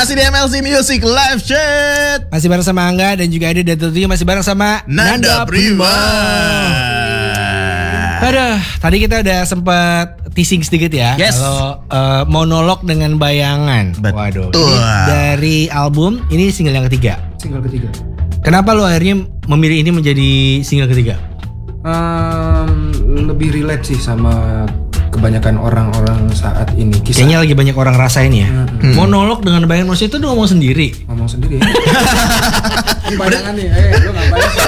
Masih di MLC Music Live Chat. Masih bareng sama Angga dan juga ada tentunya masih bareng sama Nanda Prima. Aduh, tadi kita udah sempat teasing sedikit ya. Yes. Kalau monolog dengan bayangan. Betul. Waduh, ini dari album, ini single yang ketiga. Single ketiga. Kenapa lo akhirnya memilih ini menjadi single ketiga? Lebih relate sih sama kebanyakan orang-orang saat ini. Kayaknya lagi banyak orang rasain ya. Monolog dengan bayangan, maksudnya itu udah ngomong sendiri. Ngomong sendiri ya. Ini bayangan nih, lu ngapain sih?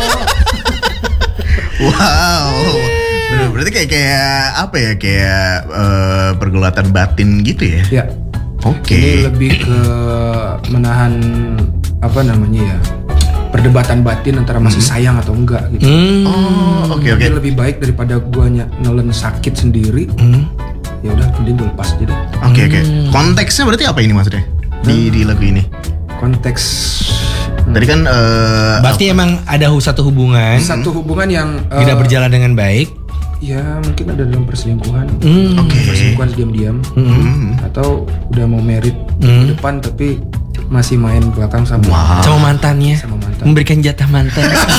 Wow. Berarti kayak apa ya? Kayak pergulatan batin gitu ya? Ya. Oke. Ini lebih ke menahan apa namanya ya? Perdebatan batin antara masih sayang atau enggak gitu. Oh, oke. Jadi lebih baik daripada gua nelen sakit sendiri. Ya udah, mending gue lepas aja deh. Oke. Konteksnya berarti apa ini maksudnya? Di lagu ini. Konteks Tadi kan Berarti emang ada satu hubungan satu hubungan yang tidak berjalan dengan baik. ya mungkin ada dalam perselingkuhan. Oke. Perselingkuhan diam-diam. Atau udah mau merit ke depan tapi masih main belakang sama mantannya. Sama mantan. Memberikan jatah mantan.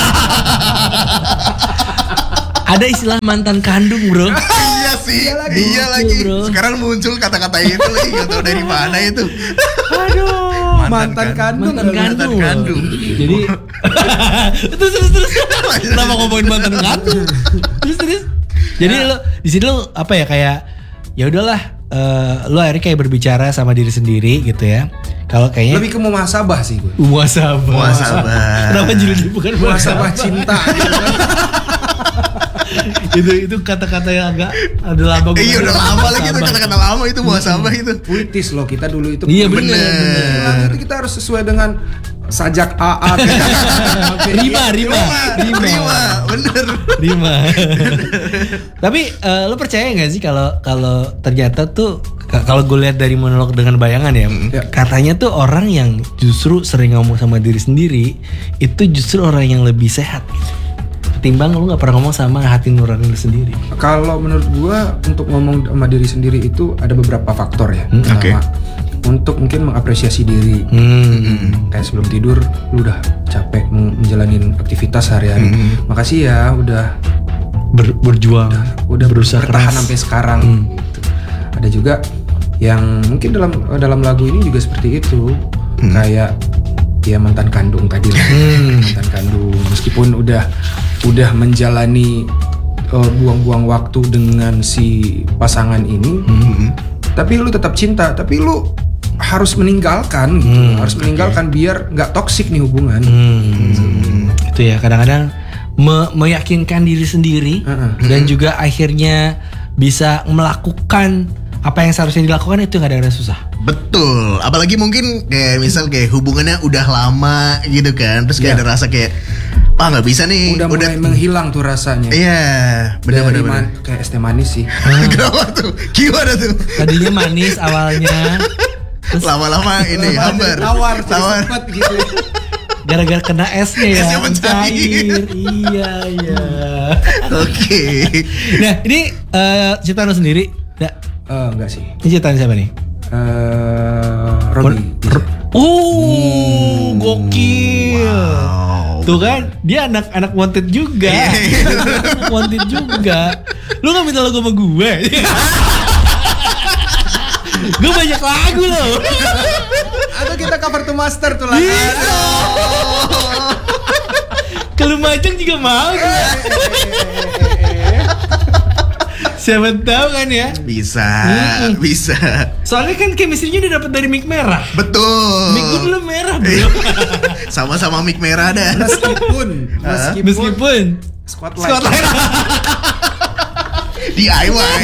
Ada istilah mantan kandung, bro. Iya sih. Iya lagi. Bro. Sekarang muncul kata-kata itu lagi, enggak tahu dari mana itu. Aduh, mantan kandung. Jadi terus. Kenapa ngomongin mantan kandung? Terus. Jadi lo di sini lo apa ya, kayak ya udahlah, lo akhirnya kayak berbicara sama diri sendiri gitu ya. Kalau kayaknya Lebih ke muhasabah sih gue. Muhasabah. Kenapa judulnya bukan Muhasabah cinta gitu kan. itu kata-kata yang agak ada lama. Iya udah lama lagi itu kata-kata lama itu muhasabah itu. Puitis loh kita dulu itu. Iya bener. Nanti kita harus sesuai dengan sajak AA. Rima. Bener. Rima. Tapi lo percaya nggak sih kalau ternyata tuh kalau gue lihat dari monolog dengan bayangan ya, katanya tuh orang yang justru sering ngomong sama diri sendiri itu justru orang yang lebih sehat gitu. Ketimbang lu nggak pernah ngomong sama hati nurani lu sendiri. Kalau menurut gua untuk ngomong sama diri sendiri itu ada beberapa faktor ya. Pertama, untuk mungkin mengapresiasi diri. Kayak sebelum tidur lu udah capek menjalani aktivitas sehari-hari. Makasih ya udah Berjuang, udah berusaha bertahan keras sampai sekarang. Gitu. Ada juga yang mungkin dalam lagu ini juga seperti itu. Kayak ya mantan kandung tadi lah. Mantan kandung meskipun udah menjalani buang-buang waktu dengan si pasangan ini, tapi lu tetap cinta, tapi lu harus meninggalkan gitu, harus meninggalkan biar nggak toksik nih hubungan. Itu ya, kadang-kadang meyakinkan diri sendiri dan juga akhirnya bisa melakukan apa yang seharusnya dilakukan itu kadang-kadang susah. Betul, apalagi mungkin kayak misal kayak hubungannya udah lama gitu kan, terus kayak ada rasa kayak nggak bisa nih, udah mulai menghilang tuh rasanya. Iya, benar. Kayak es teh manis sih. Kenapa tuh? Gimana tuh? Tadinya manis awalnya, terus lama-lama ini hambar. Tawar. Gitu. gara-gara kena esnya ya, Esnya mencair. Iya. Oke. Nah ini ciptaan lo sendiri? Enggak sih. Ini ciptaan siapa nih? Robi. Gokil. Wow. Tuh kan, dia anak wanted juga. Anak wanted juga. Lu gak minta lagu sama gue? Gue banyak lagu loh. Atau kita cover to master tuh lah. Kalau Majang juga mau. Siapa tahu kan ya? Bisa. Soalnya kan chemistry-nya udah dapet dari mic merah. Betul. Mic gue belum merah bro. Sama-sama mic merah dah. Meskipun Spotlight. DIY.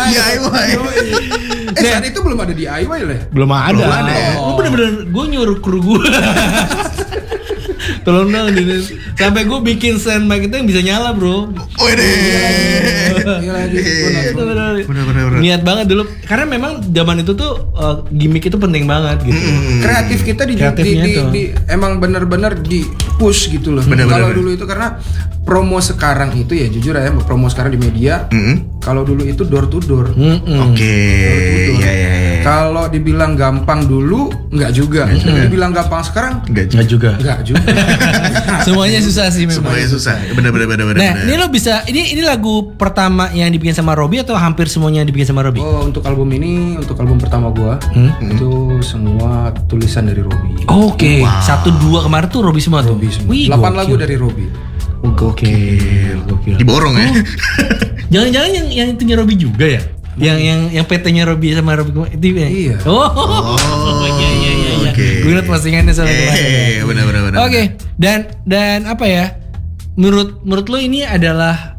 Saat itu belum ada DIY lah. belum ada. Oh. Lu bener-bener gue nyuruh kru gue. Tolong dong, sampai gue bikin stand mic itu yang bisa nyala bro. Bener. Niat banget dulu, karena memang zaman itu tuh gimmick itu penting banget gitu. Kreatif kita emang benar-benar di push gitu loh. Kalau dulu itu karena promo sekarang itu ya jujur ya, promo sekarang di media kalau dulu itu door to door. Oke. Iya. Kalau dibilang gampang dulu, nggak juga. Dibilang gampang sekarang, Nggak juga. nggak juga. Semuanya susah sih memang. Semuanya susah. Bener. Nah, ini lo bisa ini lagu pertama yang dibikin sama Robby atau hampir semuanya yang dibikin sama Robby? Oh, untuk album ini, untuk album pertama gua, itu semua tulisan dari Robby. Oke. 1-2 kemarin tuh Robby semua tuh. Robby semua. Wih, 8 gokil. lagu dari Robby. Gokil. Diborong ya. Jangan-jangan yang itunya Robby juga ya? Yang PT-nya Robby sama Robby itu ya? Iya. Oh, iya. Oke. Gue ingat postingannya soalnya kemarin. Bener. Oke. Dan apa ya? Menurut lo ini adalah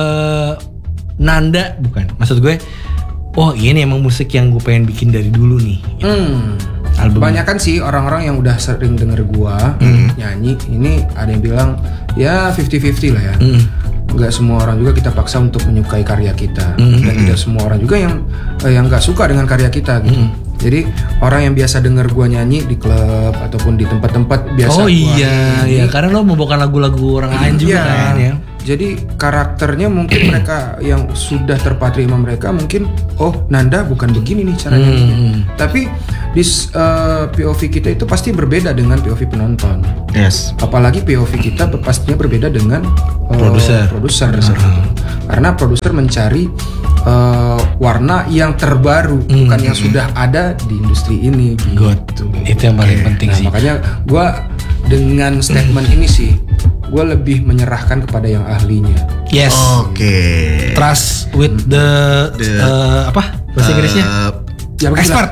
nanda bukan? Maksud gue, oh ini emang musik yang gue pengen bikin dari dulu nih. Album. Kebanyakan sih orang-orang yang udah sering denger gua nyanyi, ini ada yang bilang ya 50-50 lah ya. Nggak semua orang juga kita paksa untuk menyukai karya kita, dan tidak semua orang juga yang nggak suka dengan karya kita gitu. Jadi orang yang biasa denger gua nyanyi di klub ataupun di tempat-tempat biasa. Oh gua iya, nyanyi, karena lo membawakan lagu-lagu orang lain juga kan ya. Jadi karakternya mungkin mereka yang sudah terpatri sama mereka mungkin Nanda bukan begini nih caranya. Tapi di POV kita itu pasti berbeda dengan POV penonton. Yes. Apalagi POV kita pastinya berbeda dengan produser. Karena produser mencari warna yang terbaru, bukan yang sudah ada di industri ini. Gitu. Itu yang paling penting sih. Makanya gue dengan statement ini sih, gue lebih menyerahkan kepada yang ahlinya. Yes. Oke. Trust with the apa bahasa Inggrisnya? Expert.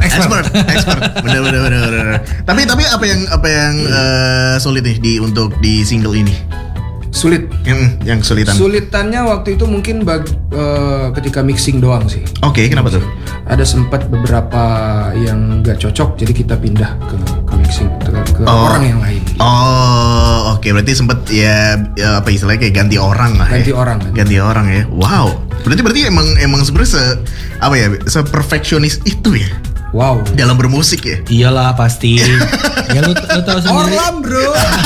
Bener. Tapi apa yang sulit nih untuk di single ini? Sulit. Yang sulitan. Sulitannya waktu itu mungkin ketika mixing doang sih. Oke, kenapa tuh? Ada sempat beberapa yang nggak cocok, jadi kita pindah ke mixing ke orang yang lain. Oh, oke. Berarti sempat ya apa istilahnya kayak ganti orang lah. Ganti orang ya. Wow. Berarti emang sebenarnya se-perfeksionis itu ya. Wow. Dalam bermusik ya. Iyalah pasti. Ya lu tahu sendiri. Orlam bro.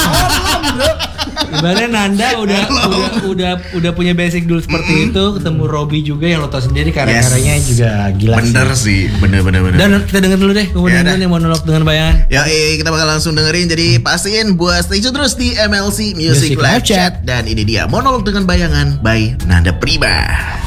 Ibaratnya Nanda udah punya basic dulu seperti itu, ketemu Robby juga yang lo tau sendiri karya-karyanya juga gila. Bener sih, bener. Dan kita denger dulu deh kemudian yang monolog dengan bayangan. Ya, kita bakal langsung dengerin. Jadi pastiin buat stay tune terus di MLC Music Live Chat. Dan ini dia monolog dengan bayangan by Nanda Prima.